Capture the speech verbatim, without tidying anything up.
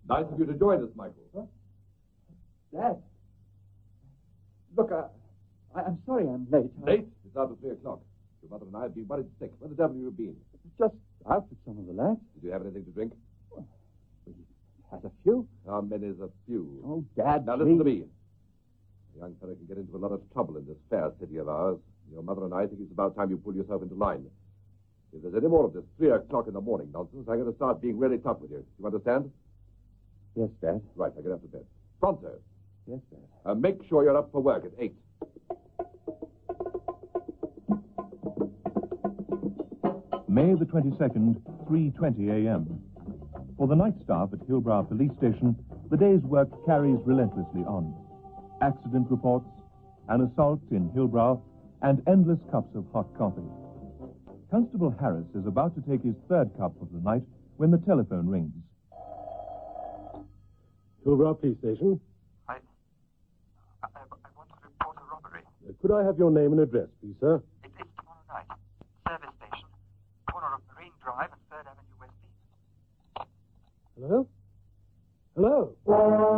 Nice of you to join us, Michael. Huh? Dad. Look, uh, I, I'm sorry I'm late. Late? It's after three o'clock. Your mother and I have been worried sick. Where the devil have you been? Just out with some of the lads. Did you have anything to drink? Well, we had a few. How many's a few? Oh, Dad, Now, listen to me. The young fellow can get into a lot of trouble in this fair city of ours. Your mother and I think it's about time you pull yourself into line. If there's any more of this three o'clock in the morning nonsense, I'm going to start being really tough with you. You understand? Yes, Dad. Right, I get up to bed. Pronto. Yes, Dad. Uh, make sure you're up for work at eight. May the twenty-second, three twenty a.m. For the night staff at Hillbrow Police Station, the day's work carries relentlessly on. Accident reports, an assault in Hillbrow, and endless cups of hot coffee. Constable Harris is about to take his third cup of the night when the telephone rings. Hillbrow Police Station. I, I, I want to report a robbery. Uh, could I have your name and address, please, sir? It is tomorrow night. Service station, corner of Marine Drive and third Avenue West East. Hello? Hello?